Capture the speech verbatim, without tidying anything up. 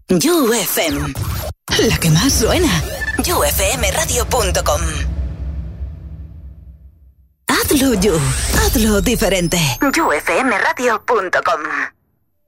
You F M. La que más suena. you f m radio punto com. Hazlo You. Hazlo diferente. you f m radio punto com.